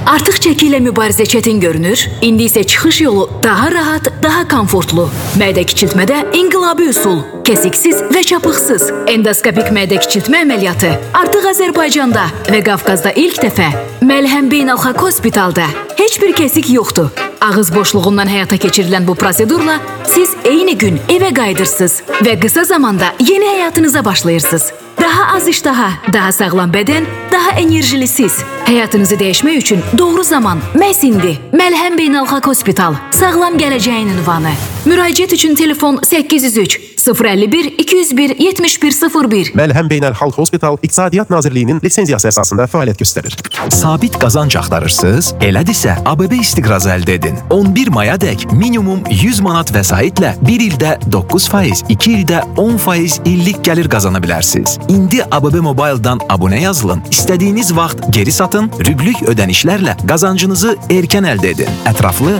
Artıq çəki ilə mübarizə çətin görünür, indi isə çıxış yolu daha rahat, daha komfortlu. Mədə kiçiltmədə inqilabi üsul, kəsiksiz və çapıqsız endoskopik mədə kiçiltmə əməliyyatı artıq Azərbaycanda və Qafqazda ilk dəfə Məlhəm Beynəlxalq Hospitalda. Heç bir kəsik yoxdur. Ağız boşluğundan həyata keçirilən bu prosedurla siz eyni gün evə qayıdırsınız və qısa zamanda yeni həyatınıza başlayırsınız. Daha az iştaha, daha sağlam bədən, daha enerjili siz. Həyatınızı dəyişmək üçün doğru zaman məhz indi. Məlhəm Beynəlxalq Hospital, sağlam gələcəyin ünvanı. Müraciət üçün telefon 803 051 201 7101. Məlhəm Beynəlxalq Hospital İqtisadiyyat Nazirliyinin lisenziyası əsasında fəaliyyət göstərir. Sabit qazanc axtarırsınız? Elədirsə ABB istiqrazı əldə edin. 11 mayadək minimum 100 manat vəsaitlə 1 ildə 9%, 2 ildə 10% illik gəlir qazana bilərsiniz. İndi ABB Mobile'dan abunə yazılın, istədiyiniz vaxt geri satın, rüblük ödənişlərlə qazancınızı erkən əldə edin. Ətraflı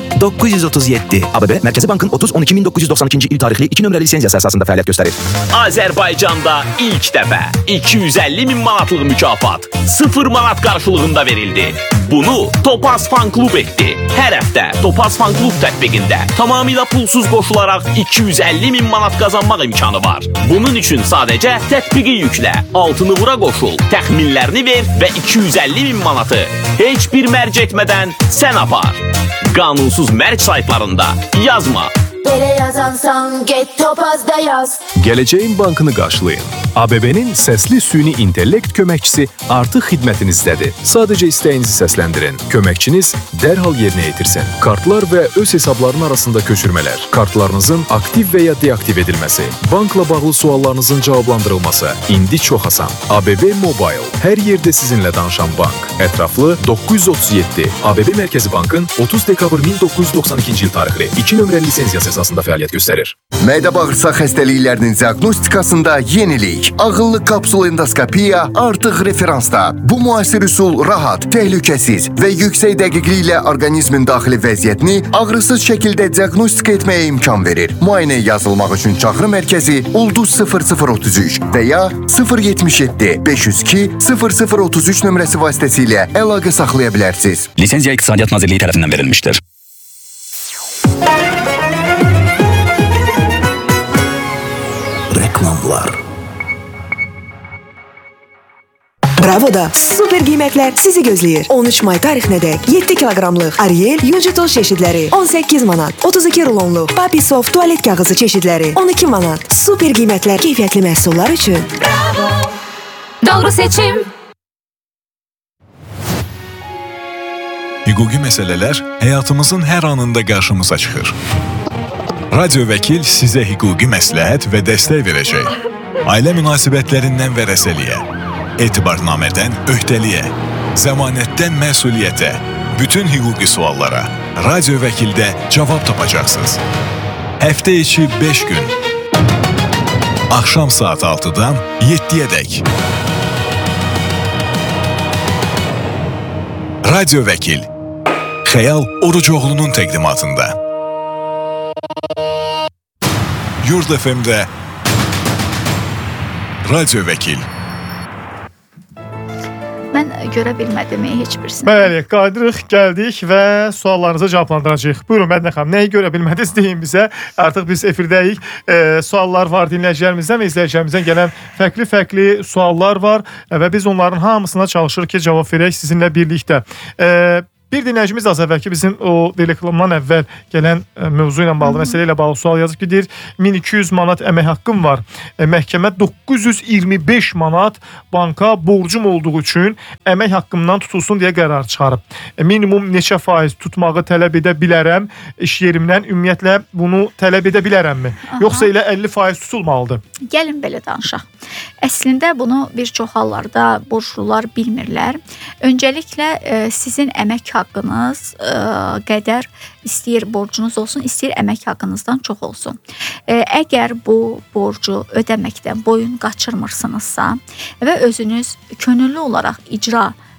937. ABB Mərkəzi Bankın 30-12-1992-ci il tarixli 2 nömrəli lisenziyası əsasında fəaliyyət göstərir. Azərbaycanda ilk dəfə 250 min manatlıq mükafat 0 manat qarşılığında verildi. Bunu Topaz Fan Klub etdi. Hər həftə Topaz Fan Klub tətbiqində tamamilə pulsuz qoşularaq 250 min manat qazanmaq imkanı var. Bunun üçün sadəcə tətbiqi yüklə, altını vura qoşul, təxminlərini ver və 250 min manatı heç bir mərc etmədən sən apar. Qanunsuz mərc saytlarında yazma. Belə yazansan, get Topazda yaz. Gələcəyin bankını qarşılayın. ABB-nin səsli süni intellekt köməkçisi artıq xidmətinizdədir. Sadəcə istəyinizi səsləndirin. Köməkçiniz dərhal yerinə yetirsin. Kartlar və öz hesabların arasında köçürmələr, kartlarınızın aktiv və ya deaktiv edilməsi, bankla bağlı suallarınızın cavablandırılması indi çox asan. ABB Mobile, hər yerdə sizinlə danışan bank. Ətraflı 937. ABB Mərkəzi Bankın 30 dekabr 1992-ci il tarixli 2 nömrəli lisenziyası əsasında fəaliyyət göstərir. Mədə-bağırsaq xəstəliklərinin diaqnostikasında yenilik. Ağıllı kapsul endoskopiya artıq referansda. Bu müasir üsul rahat, təhlükəsiz və yüksək dəqiqliklə orqanizmin daxili vəziyyətini ağrısız şəkildə diaqnostika etməyə imkan verir. Müayinəyə yazılmaq üçün çağrı mərkəzi Ulduz 0033 və ya 077 502 0033 nömrəsi vasitəsilə əlaqə saxlaya bilərsiniz. Lisenziya İqtisadiyyat Nazirliyi tərəfindən verilmişdir. Reklamlar. Bravo'da super qiymətlər sizi gözləyir. 13 may tarixinədək 7 kiloqramlıq Ariel yuncu toz çeşidləri 18 manat, 32 rulonluq Papi Soft tualet kağızı çeşidləri 12 manat. Super qiymətlər keyfiyyətli məhsullar üçün. Bravo. Doğru seçim. Hüquqi məsələlər həyatımızın hər anında qarşımıza çıxır. Radio Vəkil sizə hüquqi məsləhət və dəstək verəcək. Ailə münasibətlərindən vərəsəliyə, etibarnamədən öhdəliyə, zəmanətdən məsuliyyətə, bütün hüquqi suallara Radio Vəkildə cavab tapacaqsınız. Həftə içi 5 gün. Axşam saat 6-dan 7-yədək. Radio Vəkil. Xəyal Orucoğlu'nun təqdimatında. Yurd FM'də Radio Vəkil. Mən görə bilmədim heç birisini. Bəli, qayıdırıq, gəldik və suallarınızı cavablandıracağıq. Buyurun Mədinə xanım, nəyi görə bilmədiniz deyin bizə. Artıq biz efirdəyik. Suallar var dinləyicilərimizdən və izləyicilərimizdən gələn fərqli suallar var və biz onların hamısına çalışırıq ki, cavab verək sizinlə birlikdə. Bir dinləyicimiz az əvvəl ki, bizim o reklamdan əvvəl gələn mövzu ilə bağlı, məsələ ilə bağlı sual yazıb ki, deyir, 1200 manat əmək haqqım var. Məhkəmə 925 manat banka borcum olduğu üçün əmək haqqımdan tutulsun deyə qərar çıxarıb. Minimum neçə faiz tutmağı tələb edə bilərəm iş yerimdən? Ümumiyyətlə bunu tələb edə bilərəmmi? Yoxsa elə 50% tutulmalıdır? Gəlin belə danışaq. Əslində bunu bir çox hallarda borclular bilmirlər. Öncəliklə sizin əmək haqqınız qədər istəyir borcunuz olsun, istəyir əmək haqqınızdan çox olsun. Əgər bu borcu ödəməkdən boyun qaçırmırsınızsa və özünüz könüllü olaraq icra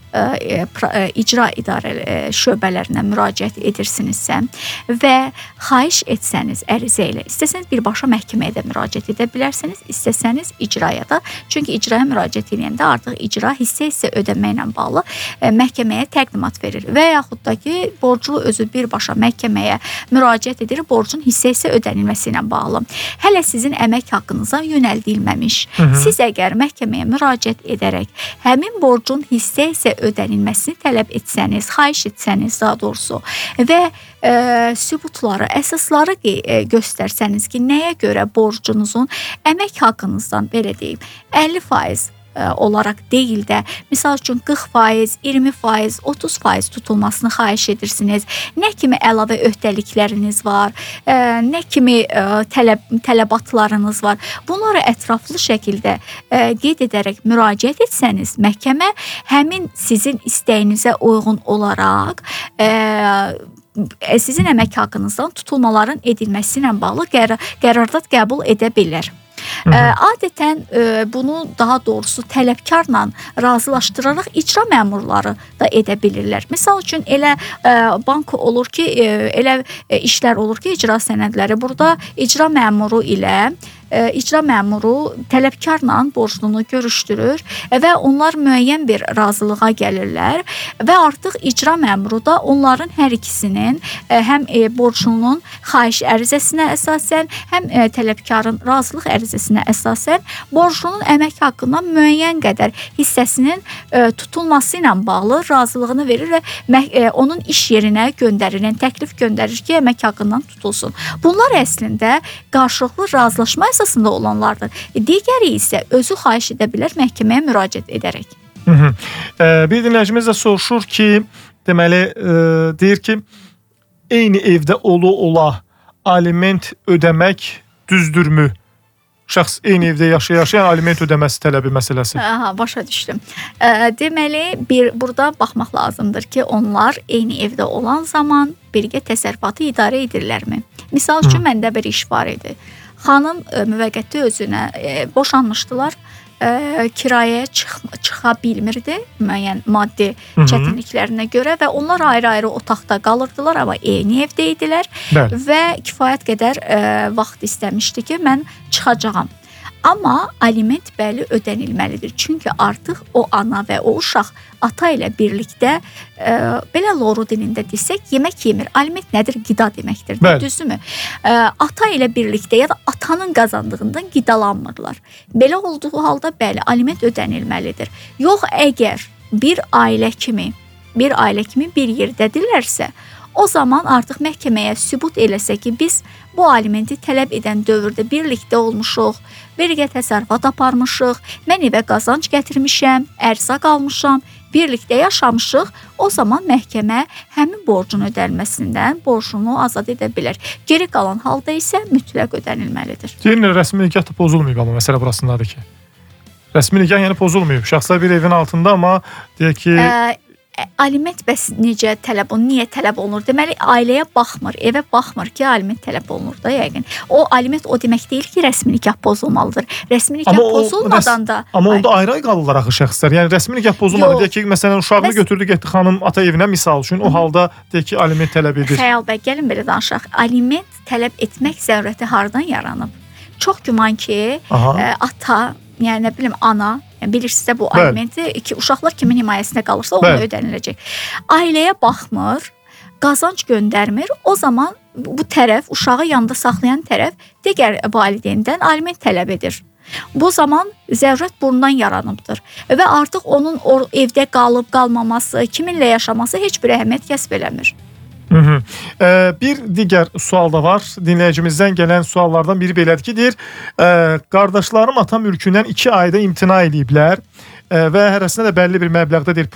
icra idarə şöbələrinə müraciət edirsinizsə və xahiş etsəniz ərizə ilə, istəsəniz birbaşa məhkəməyə də müraciət edə bilərsiniz, istəsəniz icraya da. Çünki icraya müraciət edəndə artıq icra hissə ödəməklə bağlı məhkəməyə təqdimat verir və yaxud da ki, borclu özü birbaşa məhkəməyə müraciət edir borcun hissə ödənilməsi ilə bağlı. Hələ sizin əmək haqqınıza yönəldilməmiş. Siz əgər məhkəməyə müraciət edərək həmin borcun hissə ödənilməsini tələb etsəniz, xahiş etsəniz daha doğrusu və sübutları, əsasları göstərsəniz ki, nəyə görə borcunuzun əmək haqqınızdan belə deyim 50% olaraq deyil də, misal üçün 40%, 20%, 30% tutulmasını xahiş edirsiniz. Nə kimi əlavə öhdəlikləriniz var, nə kimi tələbatlarınız var. Bunları ətraflı şəkildə qeyd edərək müraciət etsəniz, məhkəmə həmin sizin istəyinizə uyğun olaraq sizin əmək haqqınızdan tutulmaların edilməsi ilə bağlı qərardat qəbul edə bilər. Adətən bunu daha doğrusu tələbkarla razılaşdıraraq icra məmurları da edə bilirlər. Misal üçün elə bank olur ki, elə işlər olur ki, icra sənədləri burada icra məmuru ilə icra məmuru tələbkarla borclunu görüşdürür və onlar müəyyən bir razılığa gəlirlər və artıq icra məmuru da onların hər ikisinin həm borclunun xahiş ərizəsinə əsasən, həm tələbkarın razılıq ərizəsinə əsasən borclunun əmək haqqından müəyyən qədər hissəsinin tutulması ilə bağlı razılığını verir və onun iş yerinə göndərilən təklif göndərir ki, əmək haqqından tutulsun. Bunlar əslində qarşılıqlı razılaşma əsasında olanlardır. Digəri isə özü xahiş edə bilər məhkəməyə müraciət edərək. Bir dinləyicimiz də soruşur ki, deməli, deyir ki, eyni evdə ola aliment ödəmək düzdürmü? Şəxs eyni evdə yaşayan aliment ödəməsi tələbi məsələsi. Başa düşdüm. Deməli, burada baxmaq lazımdır ki, onlar eyni evdə olan zaman birgə təsərrüfatı idarə edirlərmi? Misal üçün, məndə bir iş var idi. Xanım müvəqqəti özünə boşanmışdılar, kirayəyə çıxa bilmirdi müəyyən maddi çətinliklərinə görə və onlar ayrı-ayrı otaqda qalırdılar, amma eyni evdə idilər və kifayət qədər vaxt istəmişdi ki, mən çıxacağam. Amma aliment bəli ödənilməlidir. Çünki artıq o ana və o uşaq ata ilə birlikdə belə loru dilində desək, yemək yemir. Aliment nədir? Qida deməkdir. Düzdürmü? Ata ilə birlikdə ya da atanın qazandığından qidalanmırlar. Belə olduğu halda bəli, aliment ödənilməlidir. Yox, əgər bir ailə kimi bir yerdədirlərsə, o zaman artıq məhkəməyə sübut eləsə ki, biz bu alimenti tələb edən dövrdə birlikdə olmuşuq, birgə təsərrüfat aparmışıq, mən evə qazanc gətirmişəm, ərzaq almışam, birlikdə yaşamışıq, o zaman məhkəmə həmin borcun ödənilməsindən borcunu azad edə bilər. Geri qalan halda isə mütləq ödənilməlidir. Deyirlər, rəsmi nikah da pozulmayıb, amma məsələ burasındadır ki. Rəsmi nikah yəni pozulmayıb. Şəxslər bir evin altında, amma deyək ki... Aliment bəs necə tələb olunur, niyə tələb olunur? Deməli, ailəyə baxmır, evə baxmır ki, aliment tələb olunur da yəqin. O aliment o demək deyil ki, rəsmi nikah pozulmalıdır. Rəsmi nikah pozulmadan da... Amma onda ayrı-ayrı qalırlar axı şəxslər. Yəni, rəsmi nikah pozulmadı, deyək ki, məsələn, uşağını götürdü, getdi xanım ata evinə, misal üçün, o halda deyək ki, aliment tələb edir. Xəyal bəy, gəlin belə danışaq. Aliment tələb etmək zərurəti hardan yaranıb? Çox güman ki, ata, yəni nə bilim, ana, bilirsinizsə bu alimenti uşaqlar kimin himayəsində qalırsa ona ödəniləcək. Ailəyə baxmır, qazanc göndərmir, o zaman bu tərəf, uşağı yanında saxlayan tərəf digər valideyndən aliment tələb edir. Bu zaman zərurət bundan yaranıbdır və artıq onun evdə qalıb qalmaması, kiminlə yaşaması heç bir əhəmiyyət kəsb eləmir. Bir digər sual da var. Dinləyicimizdən gələn suallardan biri belədir ki, deyir, qardaşlarım ata mülkündən 2 ayda imtina ediblər və hərəsinə də bəlli bir məbləğdə deyir